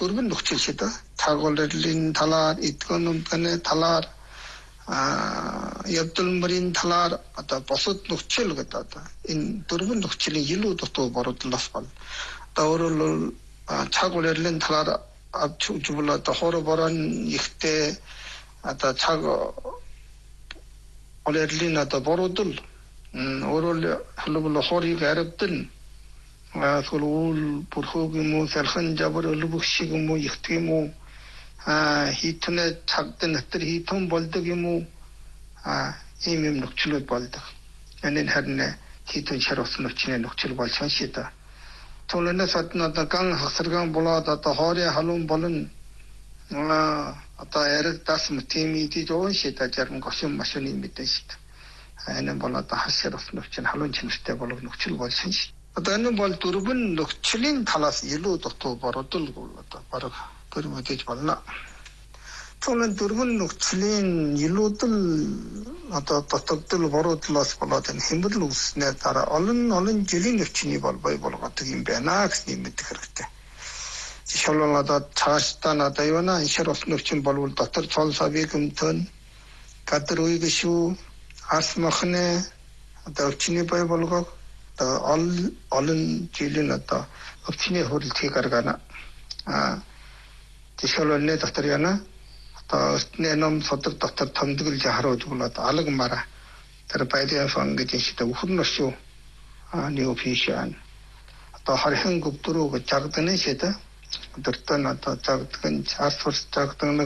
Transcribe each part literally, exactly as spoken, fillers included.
дөрвөн нөхцөлшөд тагуулрын талаар, эдгэн өмтгөний талаар, явдалмарын талаар одоо босод нөхцөл гэдэг одоо энэ дөрвөн нөхцөлийн илүү дутуу бороодлоос бол өөрөөр тагуулрын талаар авч үзвэл одоо хороо борон ихтэй одоо цаг олерлин одоо бородол өөрөөр хэлбэл хорийг арабдэн асуулул бүрхөг юм уу салхан жабар өлбөгшиг юм уу ихтэй юм уу хитнэ цагдан natар хитэн болдог юм уу ийм юм нөхцөлөд болдог. Энэ харин хитэн шарвс нөхцөлний нөхцөл болж шаншида. Төлөнөөс одоо ган хасарган болоод одоо хоорын халуун болон одоо яриг дас мэтимиди жоон шида жарган гошин машины мэдэн шид. Энэ болоод хасарвс нөхцөл халуун чинэртэй болог нөхцөл болж шаншид. Одоо энэ бол дөрвөн нөхцөлийн талаас илүү дутуу бородол одоо бараг гөрмөдөж болно. Түүний дөрвөн нөхцөлийн илүүдэл одоо дутагдал бороодлоос болоод энэ хэмбэл үүснээр дараа олон олон жилийн өвчний бол бай болгодог юм байна гэсний мэдэх хэрэгтэй. Жишээлбэл одоо цаашдаа надад юуна ишэр усны өвчин болвол дотор цол савыг өмтөн гадар үйг шүү асмахны одоо өвчний бай болгоо олон олон жилийн одоо өвчний хөрөлтийг гаргана. А жишээлбэл нэ дотор яна одоо нэном содор дотор томдгол жахрууд болоод алаг мара тэр байдгийн фон гэж шийдэ өхөрнө шүү. А неофишиан одоо харин гүвдрүү гэж жагданы шийдэ дөртөн одоо жагдган асфорс жагдган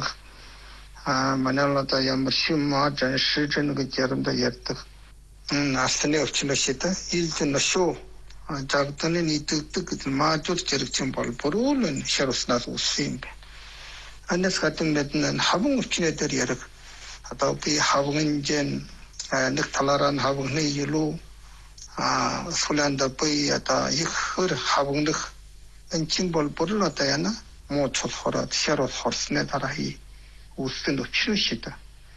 а манайла одоо ямар шимаа жан шижэн гэж ярамда ярьдаг. Насны өвчнөө шийдэ илдэн шүү. Жагданы нийтдэг гэж маажур зэрэгцэн бол бүрүүлэн шаруснаас үссэн юм байна. Анас хатан мэднэ хаван өвчнөө дээр яриг одоо би хавгынжэн нэг талаараа хавгны илүү а суланда бай одоо их хөр хавгнах энчин бол бүрл одоо яна муу цолхороо шарус хорсны дараа хий үссэн өвчнөө шийдэ.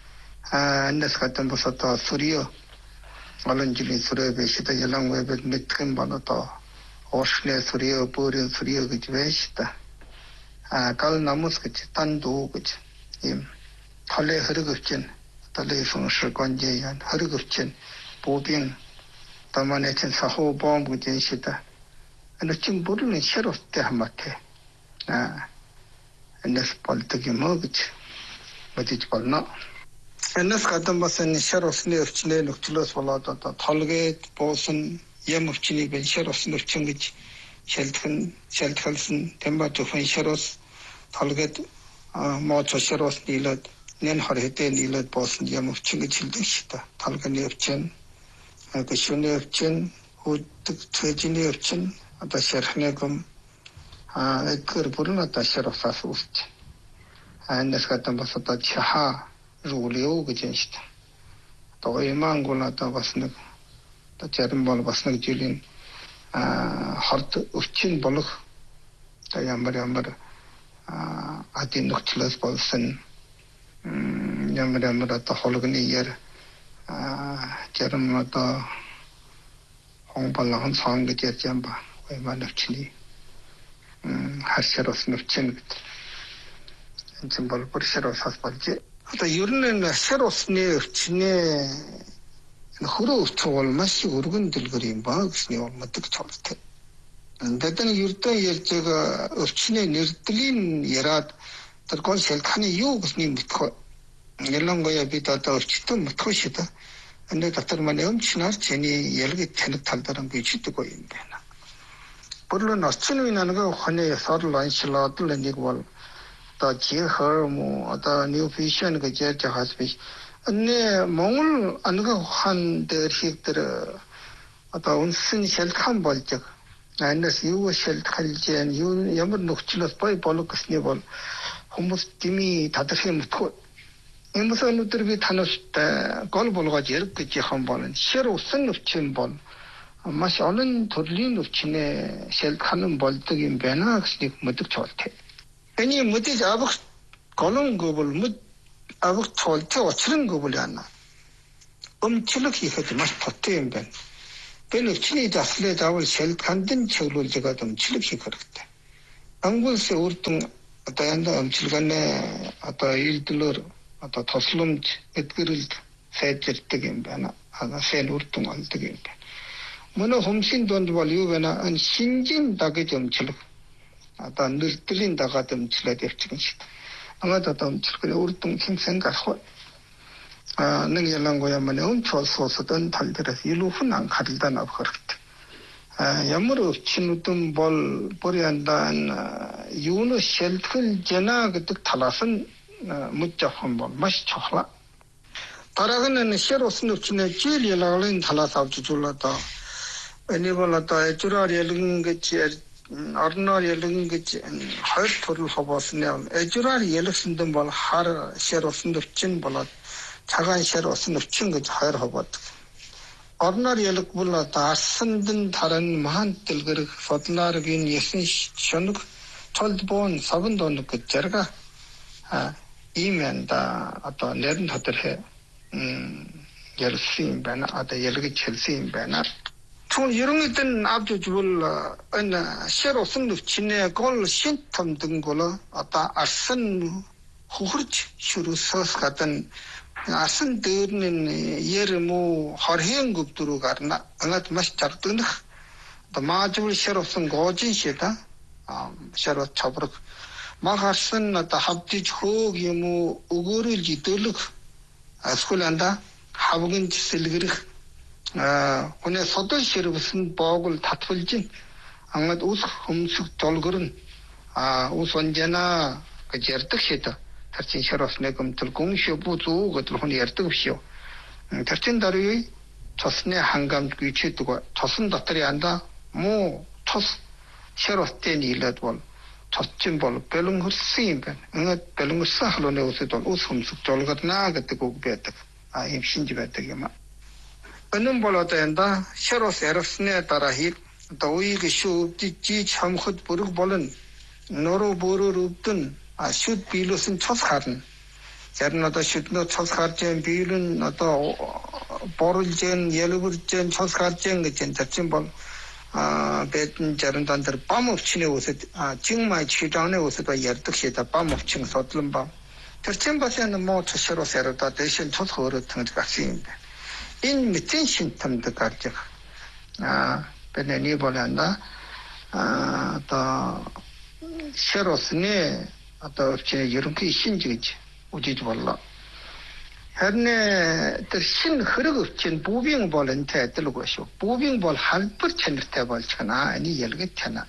А анас хатан бас одоо сүриё олон жилийн сүрээ бишда ялан вебэд мэдхэн баната оршны сүрээ бүрэн сүрээ гэж байшда. А гал намус гэж танду гэж юм талэ хэрэгвчин талэ функшн конжээ ян хэрэгвчин буудын таманэчин саху бомб гэж шида. Энэ чин бүрэн шэрвтэй хамаатай. А энэс болдог юм уу гэж мэдэж болно. Энэс гадам бас энэ шар усны өвчнөө нөхцлөөс болоод одоо толгээд буусан ям өвчнийг бэн шар усны өвчин гэж шалдхан шалдхалсан тэмбэ зөвхөн шар ус толгээд мооч шар ус нийлээд нэн хор хэдэн нийлээд буусан ям өвчин гэж хэлдэг шүү дээ. Толгойн өвчин, гүшүүний өвчин, хөдөлгөөн цэжний өвчин одоо шархны гом а экэр бүрэн одоо шар усаас үүсч. Энэс гадам бас одоо чаха рулио гэж юм шүү дээ. Одоо ямангуул одоо бас нэг одоо зарим бол бас нэг жилийн а хорд өвчин болох одоо ямар ямар а адин нөхцлөөс болсон ямар ямар одоо хологны яар а зарим одоо хонболон сан гэж ярьж юм ба. Ямар өвчний харшрос өвчин гэдэг. Энэ бол бүршрос болж одоо ер нь шар усны өвчнээ хөрөө өвчин бол маш өргөн дэлгэр юм ба гэсний умдаг цолтой. Дэдэн ердөө ярьж байгаа өвчнээ нэрдлийн яраад тэр гол шалтгааны юу гэсний мэдхгүй. Ялангуяа бид одоо өвчтөн мэдхгүй шүү дээ. Энэ дотор маань өмчнөр чиний ялгыг таних тал дээр бичдэг юм байна. Бүрэн орчин үеийн нэг ухааны сорл аншлаад л нэг бол одоо жихэр мо одоо неофишиан гэж ярьж байгаас биш. Энэ Монгол ангаа ухаан дээр хийгдэр одоо үнсэн шалтгаан болж байгаа. Анаас юу шалтгаалж яан юу ямар нөхцлөөс бай болог гэсний бол хүмүүс дими тодорхой мэдгүй. Эмээс өнөөдөр би танаас гол болгож ярих гэж яхан болно. Шэр усан өвчин бол маш олон төрлийн өвчнээ шалтгаан болдог юм байна гэснийг мэдэж болтой. Эний мэдээж авах голонго бол мэд авах толтой очронго бол яана. Өмчлөг хийхэд маш тоттой юм байна. Энэ өвчний даслыг авал шалтгаанд нь чиглүүлж байгаа өмчлөг хийх хэрэгтэй. Ангуулс үрдэн одоо энэ өмчлөгөө одоо илдлэр одоо тосломж эдгэрэлд сайжирдаг юм байна. ана сайн үр дүн олдог юм байна. Мөн хумсын донд бол юу байна? Энэ шинжин дагаж өмчлөг. Одоо нэрдлийн дагаад өмчлээд явчихсан шүү дээ. Ангаад одоо өмчлөг үр дүн хэмсэн гарах. а нэг ялангуяа манай өмчлөлсөд тал дээрээс илүү хүн анхааралтай авах хэрэгтэй. Ямар өвчнүүдэн бол бүрийнда юуны шилтгэл жана гэдэг талаас нь мөж авах бол маш чухал. Дарааг нь шир усан өвчнөө жил ялгалын талаас авч үзүүлээд энэ бол одоо эжраар ялган гэж орноор ялган гэж хоёр төрөл хаваасны эжраар ялгсандан бол хар шир усан өвчин болоод цагаан шир усан өвчин гэж хоёр хаваад. Орноор ялгбул одоо арсандан таран махан дэлгэрэх содлааргийн ясын шөнөг толбон саван доног гэж зэрэг а иймэнда одоо нэрн тодорхой ялсан юм байна. Одоо ялгаж хэлсэн юм байна. Түн ерөнхийдөө авч үзвэл энэ шир усан өвчнээ гол шин томдон гол одоо арсан хөхөрч шүрөөсөөс гадна асан дээр нь ярмуу хорхийн гүвдрүү гарна. Анgat маш чагдах. Одоо маажгүй шир усан гоожин шида а шир ус чавраг махарсан одоо хавдиж хөг юм уу өгөөрөл идэлэг асхуланда хавгын сэлгэрэх а өнөө содон ширвсэн боогл татвалж ангад ус хөмсөг толгорн а ус онжана гэж ярддаг шида тарчин шаросны гомтол гүншө бузуу гэдэг хүн ярддаг бишээ тарчин даруй цосны хангамд гүйчэдэг цосон дотор янда муу цос шаростэй нийлээд бол цосчин бол бэлэн хөрсөн юм байна. Ингээд бэлэн хөрсөн халууны усд бол ус хөмсөг толгорнаа гэдэг үг байдаг. а ийм шинж байдаг юм а. Өнөн бол одоо янда шарос ярсны дараа хий одоо уйг шүүвди жиж хамхад бүрэг болон нуруу бүрөр өвдөн а шүд биелсэн цус харна. Зарим одоо шүднөө цус харж юм биелэн одоо борлж юм ялгэрж юм цус харж юм гэж энэ зарчим бол а бэтэн жарандан дээр бам өвчний үсэд жинмай чиданы үсэд ярддаг шида бам өвчин содлон бам. Тэрчэн бас энэ муу цусрос ярдаа дэшин цус хөөрөд тэнэг гарсан юм байна. Энэ мэдэн шинтэмд гарч байгаа. а бэнэний боланда а одоо шэросны одоо өвчний ерөнхий шинж гэж үзэж боллоо. Харин тэр шин хэрэг өвчин бүүбийн болонтой адилгүй шүү. Бүүбийн бол халбар чанартай болж байна. Энэ ялгаж тана.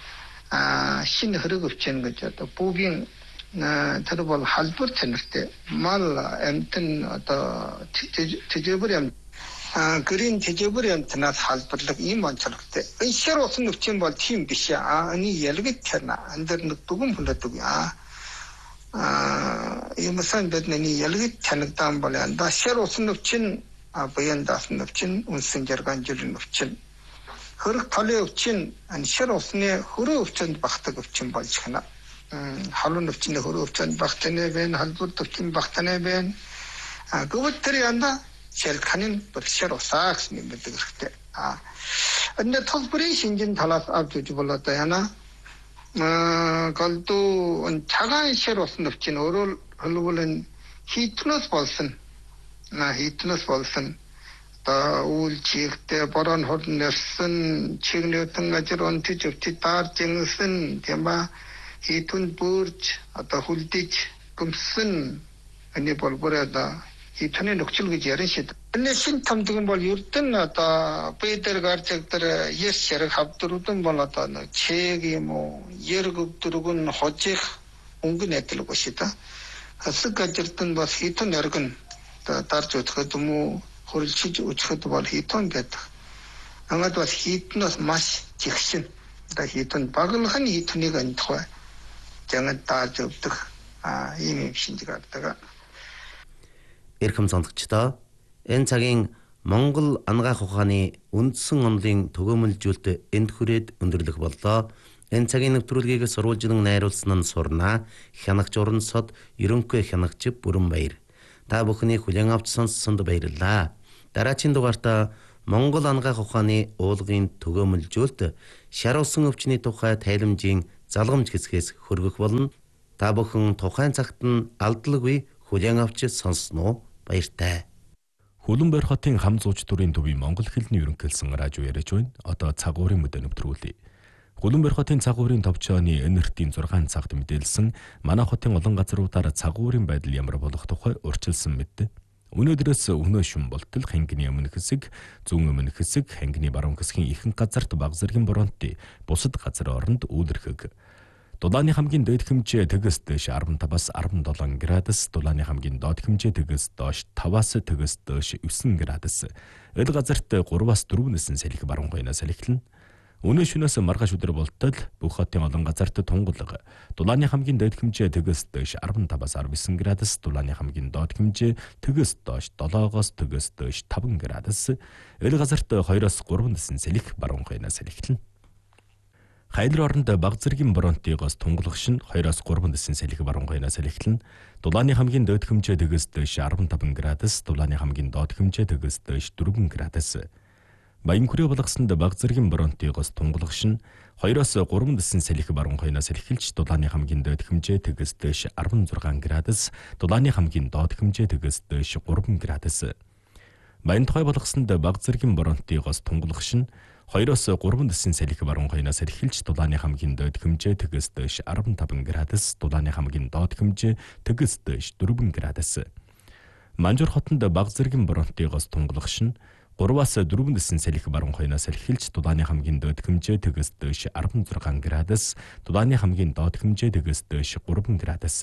а шин хэрэг өвчин гэж одоо бүүбийн тэр бол халбар чанартай. Мал амтэн одоо тэжээбэр юм а гэрийн тэжээбэр амтнаас халбарлаг ийм онцлогтой. Энэ шир усан өвчин бол тийм биш аа. Энэ ялгаж тана. Андэр нэг дүгэн хүлээдэг аа. а юмсан бедний ялгаж танагдан бол анда шир усан өвчин а баян даасан өвчин үнсэн жарган жилэн өвчин хөрөх толын өвчин ан шир усны хөрөө өвчөнд багтаг өвчин болж байна. халуун өвчний хөрөө өвчөнд багтана байна, халбар өвчин багтана байна. а гүвт тэр янда шир ханин бэршэр усаагс нэмдэг хэрэгтэй. а энэ толбрын шинжин талаас авч үж болоод яана 아, 갈도 차가운 셔로 스럽진 오롤 흘러보는 히트너스 볼슨, 나 히트너스 볼슨, 다 울치때 보란 호르네슨 치그네었던 것처럼 뒤집지 다증슨 대마 히튼 부르치, 아다 훌티치 금슨 아니 볼보라다 히튼의 녹칠기 제르시다. 근데 신탐득은 뭘 유르든 나다 베이터 가르쳤더라 예스를 합두르든 몰랐다 책이 뭐 예르급두르군 호책 옹근했을 것이다. 스까지든 뭐 히튼 여러근 다 다르죠. 뭐 홀치지 우측도 볼 히튼 됐다. 아마도 히튼스 마시 직신 다 히튼 박을한 히튼이가 있다. 정은 다 접득 아 이미 신지가 있다가 Эрхэм сонсогчдоо энэ цагийн Монгол ангаах ухааны үндсэн онолын төгөөмөлжүүлэлт энд хүрээд өндөрлөх боллоо. Энэ цагийн нэвтрүүлгийг сурвалжлан найруулсан нь Сурнаа, хянагч уран сод, ерөнхий хянагч Бүрэнбаяр. Та бүхний хүлээн авч сонссонд баярлалаа. Дараагийн дугаартаа Монгол ангаах ухааны уулгын төгөөмөлжүүлэлт шар усан өвчний тухай тайламжийн залгамж хэсгээс хөргөх болно. Та бүхэн тухайн цагт нь алдалгүй хүлээн авч сонссноо баяртай. Хөлбөмбөр хотын хам зууч төрийн төвийн монгол хэлний ерөнхийлсөн радио яриач байна. Одоо цагуурын мэдээ нэвтрүүлье. Хөлбөмбөр хотын цагуурын товчооны энертийн зургаан цагт мэдээлсэн манай хотын олон газруудаар цагуурын байдал ямар болох тухай урьдчилсан мэдээ. Өнөөдрөөс өнөө шүн болтол хангины өмнө хэсэг, зүүн өмнө хэсэг, хангины баруун хэсгийн ихэнх газарт баг зэргийн боронтой, бусад газар оронд үүлэрхэг. Дулааны хамгийн дээд хэмжээ тэгээс дээш арван таваас арван долоон градус, дулааны хамгийн доод хэмжээ тэгээс доош таваас тэгээс доош девять градус. Ил газарт гураваас дөрвөн нэсэн салхи баруун хойноос салхилна. Өнөө шөнөөс маргааш өдөр болтол бүх хотын олон газарт тунгалаг. Дулааны хамгийн дээд хэмжээ тэгээс дээш арван таваас арван девять градус, дулааны хамгийн доод хэмжээ тэгээс доош долоогоос тэгээс доош таван градус. Ил газарт хоёроос гурван нэсэн салхи баруун хойноос салхилна. Хайлар оронд баг зэргийн боронтойгоос тунгалагч нь хоёроос гурван нэсэн салхи баруун хойноос салхилна. Дулааны хамгийн дээд хэмжээ тэгээс дээш арван таван градус, дулааны хамгийн доод хэмжээ тэгээс дээш дөрвөн градус. Баян хүрээ болгосонд баг зэргийн боронтойгоос тунгалагч нь хоёроос гурван нэсэн салхи баруун хойноос салхилж, дулааны хамгийн дээд хэмжээ тэгээс дээш арван зургаан градус, дулааны хамгийн доод хэмжээ тэгээс дээш гурван градус. Баян тухай болгосонд баг зэргийн боронтойгоос тунгалагч нь хоёроос гурван нэсэн салхи баруун хойноос салхилж, дулааны хамгийн дээд хэмжээ тэгээс дээш арван таван градус, дулааны хамгийн доод хэмжээ тэгээс дээш дөрвөн градус. Манжуур хотод баг зэргийн боронтойгоос тунгалагч нь гураваас дөрвөн нэсэн салхи баруун хойноос салхилж, дулааны хамгийн дээд хэмжээ тэгээс дээш арван зургаан градус, дулааны хамгийн доод хэмжээ тэгээс дээш гурван градус.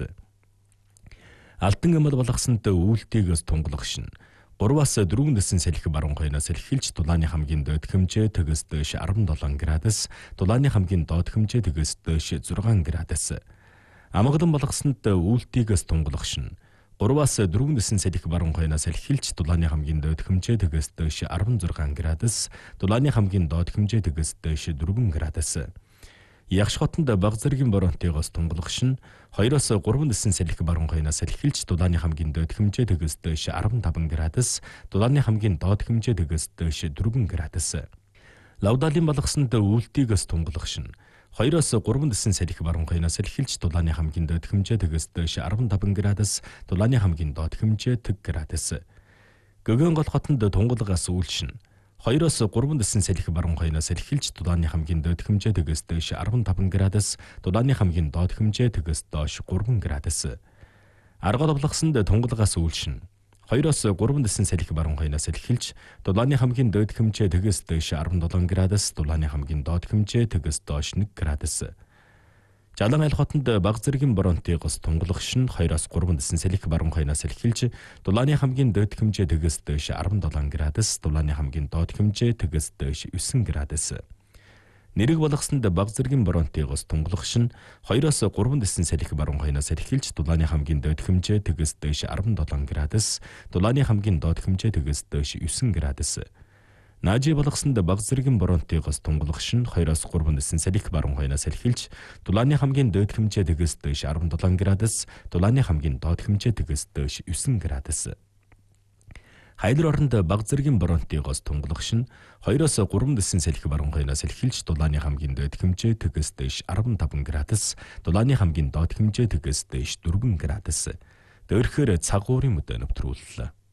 Алтан амал болгосонд үйлдэлтээс тунгалагч нь гураваас дөрвөн нэсэн салхи баруун хойноос салхилж, дулааны хамгийн дээд хэмжээ тэгээс дээш арван долоон градус, дулааны хамгийн доод хэмжээ тэгээс дээш зургаан градус. Амгалан болгосонд үйлдэлтээс тунгалагч нь гураваас дөрвөн нэсэн салхи баруун хойноос салхилж, дулааны хамгийн дээд хэмжээ тэгээс дээш арван зургаан градус, дулааны хамгийн доод хэмжээ тэгээс дээш дөрвөн градус. Ягш хотод баг зэргийн боронтойгоос тунгалагч нь хоёроос гурван нэсэн салхи баруун хойноос салхилж, дулааны хамгийн дээд хэмжээ тэгээс дээш арван таван градус, дулааны хамгийн доод хэмжээ тэгээс дээш дөрвөн градус. Лавдалын болгосонд үйлдэлтээс тунгалагч нь хоёроос гурван нэсэн салхи баруун хойноос салхилж, дулааны хамгийн дээд хэмжээ тэгээс дээш арван таван градус, дулааны хамгийн доод хэмжээ тэг градус. Гөгөн гол хотод тунгалагаас үйлшин хоёроос гурван нэсэн салхи баруун хойноос салхилж, дулааны хамгийн дээд хэмжээ тэгээс дээш арван таван градус, дулааны хамгийн доод хэмжээ тэгээс доош гурван градус. Аргал болгосонд тунгалагаас үйлшин хоёроос гурван нэсэн салхи баруун хойноос салхилж, дулааны хамгийн дээд хэмжээ тэгээс дээш арван долоон градус, дулааны хамгийн доод хэмжээ тэгээс доош нэг градус. Жалан айл хотод баг зэргийн боронтойгоос тунгалагч нь хоёроос гурван нэсэн салхи баруун хойноос салхилж, дулааны хамгийн дээд хэмжээ тэгээс дээш арван долоон градус, дулааны хамгийн доод хэмжээ тэгээс дээш девять градус. Нэрэг болгосонд баг зэргийн боронтойгоос тунгалагч нь хоёроос гурван нэсэн салхи баруун хойноос салхилж, дулааны хамгийн дээд хэмжээ тэгээс дээш арван долоон градус, дулааны хамгийн доод хэмжээ тэгээс дээш девять градус. Наажи болгосонд баг зэргийн боронтойгоос тунгалагч нь хоёроос гурван нэсэн салхи баруун хойноос салхилж, дулааны хамгийн дээд хэмжээ тэгээс дээш арван долоон градус, дулааны хамгийн доод хэмжээ тэгээс дээш девять градус. Хайлар оронд баг зэргийн боронтойгоос тунгалагч нь хоёроос гурван нэсэн салхи баруун хойноос салхилж, дулааны хамгийн дээд хэмжээ тэгээс дээш арван таван градус, дулааны хамгийн доод хэмжээ тэгээс дээш дөрвөн градус. Дээрхээр цагуурын мэдээ нэвтрүүллээ.